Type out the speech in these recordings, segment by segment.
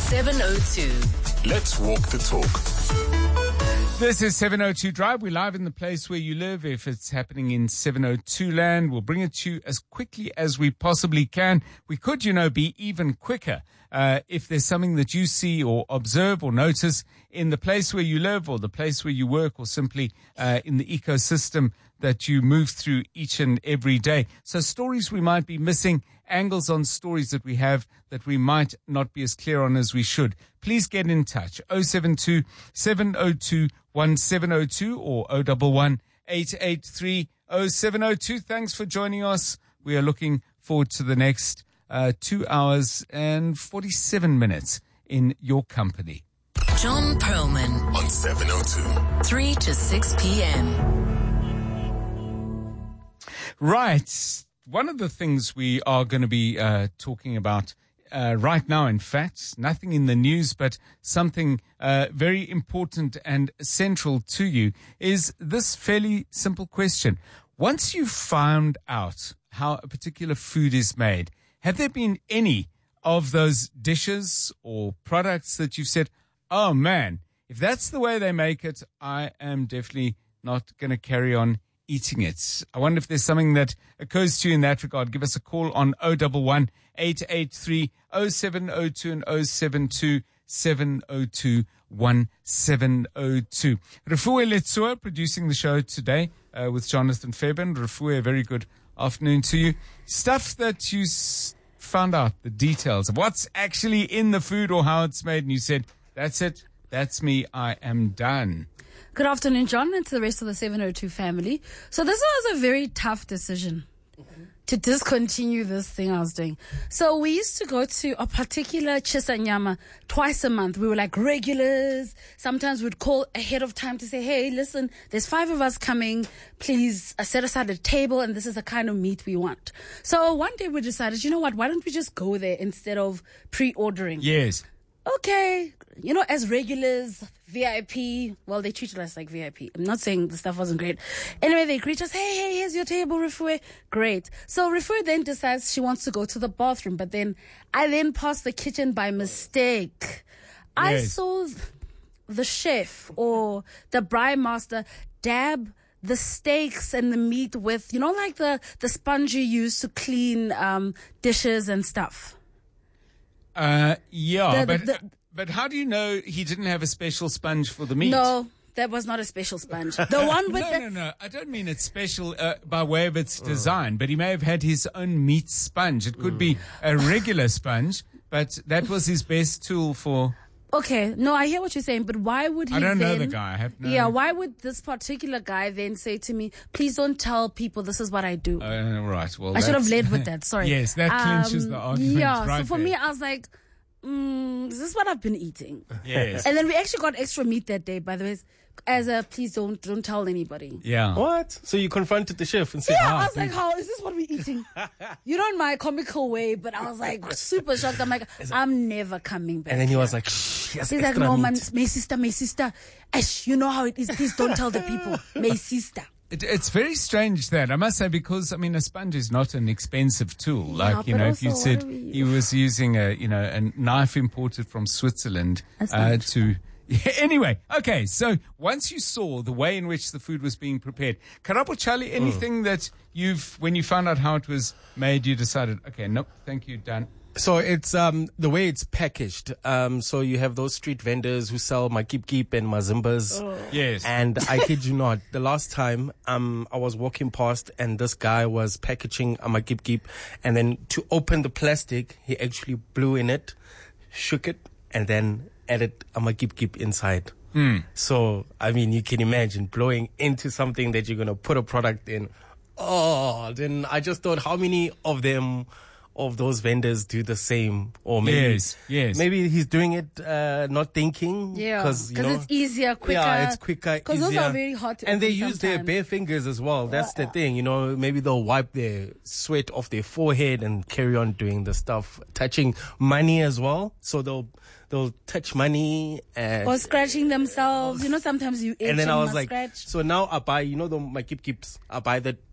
702. Let's walk the talk. This is 702 Drive. We're live in the place where you live. If it's happening in 702 land, we'll bring it to you as quickly as we possibly can. We could, be even quicker if there's something that you see or observe or notice in the place where you live or the place where you work or simply in the ecosystem that you move through each and every day. So stories we might be missing, angles on stories that we have that we might not be as clear on as we should. Please get in touch. 072 702 1702 or 011 883 0702. Thanks for joining us. We are looking forward to the next 2 hours and 47 minutes in your company. John Perlman On 702. 3 to 6 p.m. Right. One of the things we are going to be talking about right now, in fact, nothing in the news, but something very important and central to you, is this fairly simple question. Once you've found out how a particular food is made, have there been any of those dishes or products that you've said, oh man, if that's the way they make it, I am definitely not going to carry on eating it? I wonder if there's something that occurs to you in that regard. Give us a call on 011 883 0702 and 072 702 1702. Refuwe Letsua producing the show today with Jonathan Fairbairn. Refuwe, a very good afternoon to you. Stuff that you found out, the details of what's actually in the food or how it's made, and you said, that's it, that's me, I am done. Good afternoon, John, and to the rest of the 702 family. So this was a very tough decision to discontinue this thing I was doing. So we used to go to a particular Chisanyama twice a month. We were like regulars. Sometimes we'd call ahead of time to say, hey, listen, there's 5 of us coming. Please set aside a table, and this is the kind of meat we want. So one day we decided, you know what, why don't we just go there instead of pre-ordering? Yes. Okay, as regulars, VIP, well, they treated us like VIP. I'm not saying the stuff wasn't great. Anyway, they greet us, hey, here's your table, Refuwe. Great. So Refuwe then decides she wants to go to the bathroom, but then I passed the kitchen by mistake. Yes. I saw the chef or the braai master dab the steaks and the meat with, like the sponge you use to clean dishes and stuff. But how do you know he didn't have a special sponge for the meat? No, that was not a special sponge. The one with No. I don't mean it's special by way of its design, but he may have had his own meat sponge. It could be a regular sponge, but that was his best tool for... Okay, no, I hear what you're saying, but why would he I don't know the guy. I have no... why would this particular guy then say to me, please don't tell people this is what I do? Right, well... I should have led with that, sorry. Yes, that clinches the argument right so for there. me, I was like, is this what I've been eating? Yes. And then we actually got extra meat that day, by the way, as a please don't tell anybody. Yeah. What? So you confronted the chef and said, I was like, how is this what we're eating? In my comical way, but I was like super shocked. I'm like, I'm never coming back. And then he was like, he's like, no, man, my sister. Ash, you know how it is. Please don't tell the people. My sister. It's very strange that, I must say, because, a sponge is not an expensive tool. Like, if you said he was using a knife imported from Switzerland, to... Anyway, okay, so once you saw the way in which the food was being prepared, Karabo Charlie, anything that when you found out how it was made, you decided, okay, nope, thank you, done. So it's the way it's packaged. So you have those street vendors who sell my Kip and my Zimbas. Yes. And I kid you not, the last time I was walking past and this guy was packaging my Kip, and then to open the plastic, he actually blew in it, shook it, and then added my Kip inside. So, you can imagine blowing into something that you're going to put a product in. Oh, then I just thought, how many of those vendors do the same? Or maybe, yes. Maybe he's doing it, not thinking. Yeah. Because it's easier, quicker. Yeah, it's quicker, because those are very hot. And they use their bare fingers as well. That's the thing, maybe they'll wipe their sweat off their forehead and carry on doing the stuff, touching money as well. So they'll touch money or scratching themselves. Sometimes you itch and then I was like, scratch. so now I buy, my Kips, I buy the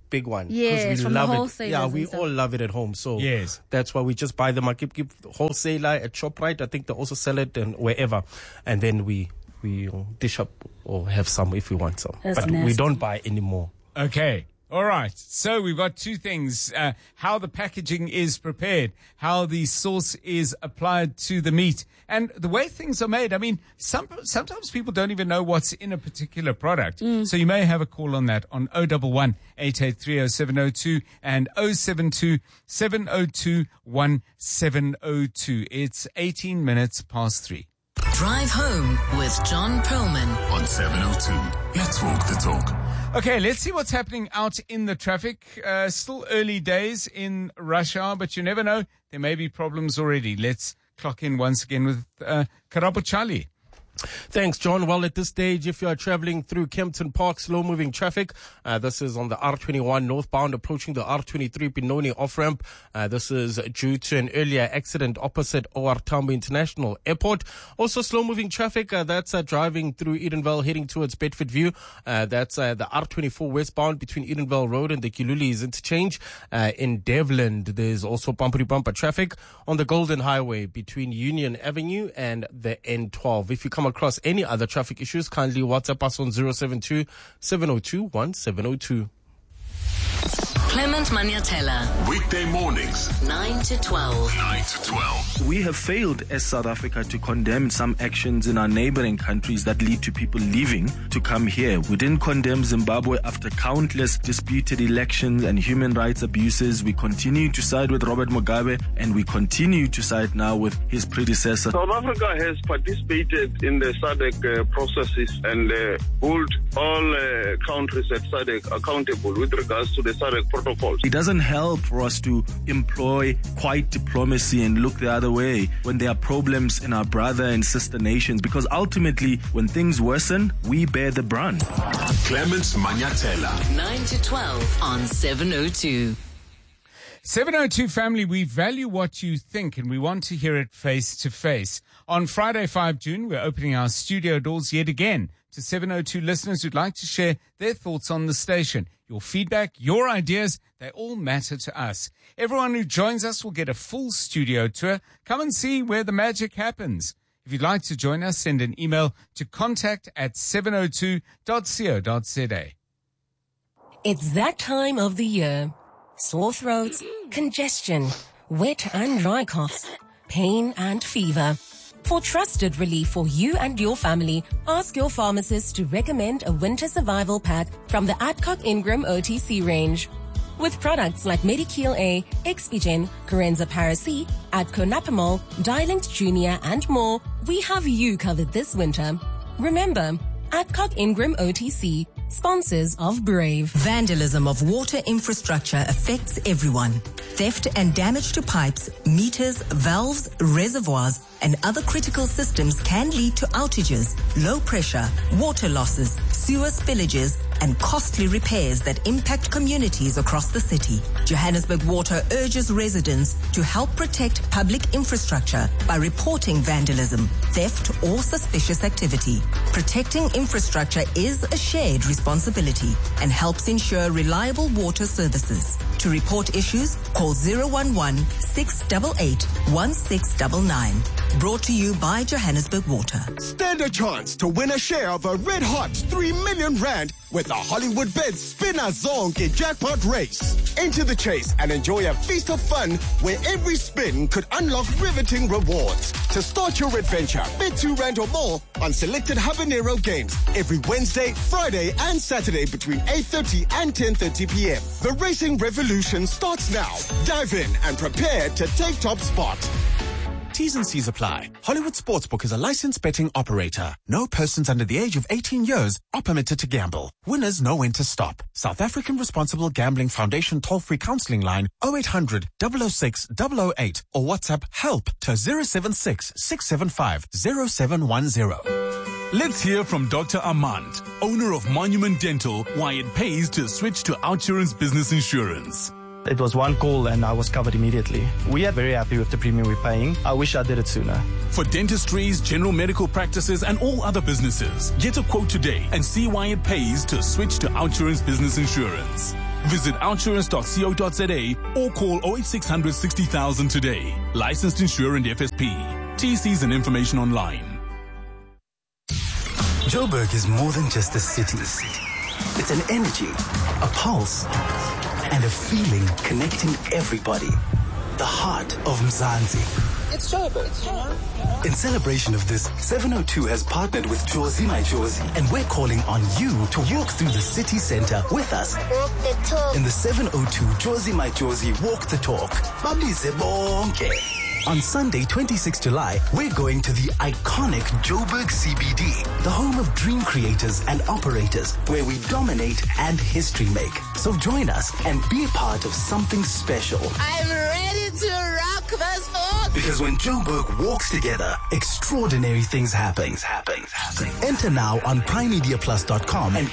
big one. Yes, we from love the it. wholesalers Yeah, and we stuff. all love it at home. So Yes. that's why we just buy the Makip wholesaler at ShopRite. I think they also sell it and wherever. And then we dish up or have some if we want some. That's but we nasty. don't buy anymore. Okay. All right. So we've got two things, how the packaging is prepared, how the sauce is applied to the meat, and the way things are made. I mean, sometimes people don't even know what's in a particular product. So you may have a call on that on 011 883 0702 and 072 702 1702. It's 18 minutes past 3. Drive home with John Perlman. On 702. Let's walk the talk. Okay, let's see what's happening out in the traffic. Still early days in rush hour, but you never know. There may be problems already. Let's clock in once again with Karabo Charlie. Thanks, John. Well, at this stage, if you are traveling through Kempton Park, slow-moving traffic, this is on the R21 northbound approaching the R23 Benoni off-ramp. This is due to an earlier accident opposite OR Tambo International Airport. Also, slow-moving traffic, that's driving through Edenvale heading towards Bedford View. That's the R24 westbound between Edenvale Road and the Kilulis interchange. In Devland, there's also bumper-to-bumper traffic on the Golden Highway between Union Avenue and the N12. If you come across any other traffic issues, kindly WhatsApp us on 072 702 1702. Clement Maniatella, Weekday mornings, 9 to 12. 9 to 12. We have failed as South Africa to condemn some actions in our neighboring countries that lead to people leaving to come here. We didn't condemn Zimbabwe after countless disputed elections and human rights abuses. We continue to side with Robert Mugabe, and we continue to side now with his predecessor. South Africa has participated in the SADC processes and hold all countries at SADC accountable with regards to the SADC protocols. It doesn't help for us to employ quiet diplomacy and look the other way when there are problems in our brother and sister nations, because ultimately when things worsen, we bear the brunt. Clement Maniatella. 9 to 12 on 702. 702 family, we value what you think and we want to hear it face to face. On Friday, 5 June, we're opening our studio doors yet again to 702 listeners who'd like to share their thoughts on the station. Your feedback, your ideas, they all matter to us. Everyone who joins us will get a full studio tour. Come and see where the magic happens. If you'd like to join us, send an email to contact@702.co.za. It's that time of the year. Sore throats, congestion, wet and dry coughs, pain and fever. For trusted relief for you and your family, ask your pharmacist to recommend a winter survival pack from the Adcock Ingram OTC range. With products like Medikil A, Expigen, Corenza Paracetamol, Adco Napamol, Dilinct Junior and more, we have you covered this winter. Remember, Adcock Ingram OTC, sponsors of Brave. Vandalism of water infrastructure affects everyone. Theft and damage to pipes, meters, valves, reservoirs, and other critical systems can lead to outages, low pressure, water losses, sewer spillages, and costly repairs that impact communities across the city. Johannesburg Water urges residents to help protect public infrastructure by reporting vandalism, theft, or suspicious activity. Protecting infrastructure is a shared responsibility and helps ensure reliable water services. To report issues, call 011-688-1699. Brought to you by Johannesburg Water. Stand a chance to win a share of a red-hot 3 million rand with the Hollywood Bet Spinner Zonke jackpot race. Enter the chase and enjoy a feast of fun where every spin could unlock riveting rewards. To start your adventure, bet 2 rand or more on selected Habanero games every Wednesday, Friday, and Saturday between 8:30 and 10:30 p.m. The racing revolution starts now. Dive in and prepare to take top spot. T's and C's apply. Hollywood Sportsbook is a licensed betting operator. No persons under the age of 18 years are permitted to gamble. Winners know when to stop. South African Responsible Gambling Foundation toll-free counseling line 0800 006 008 or WhatsApp HELP to 076 675 0710. Let's hear from Dr. Armand, owner of Monument Dental, why it pays to switch to OUTsurance Business Insurance. It was one call and I was covered immediately. We are very happy with the premium we're paying. I wish I did it sooner. For dentistries, general medical practices, and all other businesses, get a quote today and see why it pays to switch to OUTsurance Business Insurance. Visit outsurance.co.za or call 08600 60,000 today. Licensed insurer and FSP. TCs and information online. Joburg is more than just a city. It's an energy, a pulse, and a feeling connecting everybody. The heart of Mzansi. It's Joburg. In celebration of this, 702 has partnered with Jozi My Jozi, and we're calling on you to walk through the city center with us. Walk the talk. In the 702 Jozi My Jozi Walk the Talk. Babize bonke. On Sunday, 26 July, we're going to the iconic Joburg CBD, the home of dream creators and operators, where we dominate and history make. So join us and be a part of something special. I'm ready to rock this book. Because when Joburg walks together, extraordinary things happen. Enter now on primemediaplus.com and